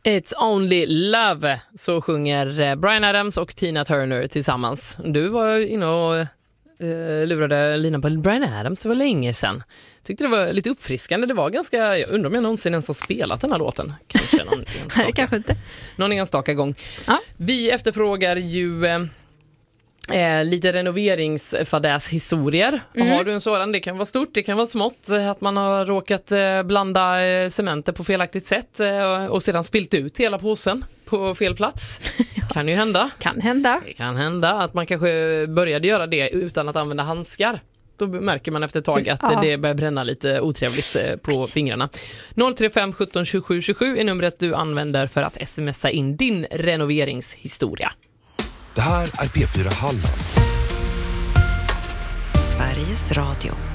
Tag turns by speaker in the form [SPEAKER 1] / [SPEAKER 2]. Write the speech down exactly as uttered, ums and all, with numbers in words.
[SPEAKER 1] It's only love, så sjunger Bryan Adams och Tina Turner tillsammans. Du var inne och eh, lurade linan på Bryan Adams, det var länge sedan. Tyckte det var lite uppfriskande. Det var ganska, jag undrar om jag någonsin ens har spelat den här låten. Kanske någon enstaka,
[SPEAKER 2] Nej, kanske inte.
[SPEAKER 1] Någon enstaka gång.
[SPEAKER 2] Ja.
[SPEAKER 1] Vi efterfrågar ju eh, eh, lite renoveringsfadäshistorier.
[SPEAKER 2] Mm.
[SPEAKER 1] Har du en sådan? Det kan vara stort, det kan vara smått. Att man har råkat eh, blanda eh, cementer på felaktigt sätt eh, och sedan spilt ut hela påsen på fel plats.
[SPEAKER 2] Ja.
[SPEAKER 1] Kan ju hända.
[SPEAKER 2] Kan hända.
[SPEAKER 1] Det kan hända att man kanske började göra det utan att använda handskar. Då märker man efter ett tag att
[SPEAKER 2] Ja.
[SPEAKER 1] det börjar bränna lite otrevligt på fingrarna. noll tre fem sjutton tjugosju tjugosju är numret du använder för att smsa in din renoveringshistoria.
[SPEAKER 3] Det här är P fyra Halland.
[SPEAKER 4] Sveriges Radio.